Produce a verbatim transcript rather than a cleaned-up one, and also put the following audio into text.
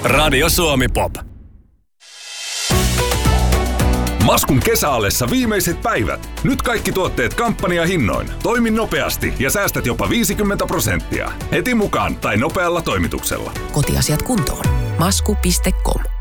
Radio Suomi Pop. Maskun kesäalessa viimeiset päivät. Nyt kaikki tuotteet kampanjahinnoin. Toimi nopeasti ja säästät jopa viisikymmentä prosenttia. Heti mukaan tai nopealla toimituksella. Kotiasiat kuntoon. Masku piste com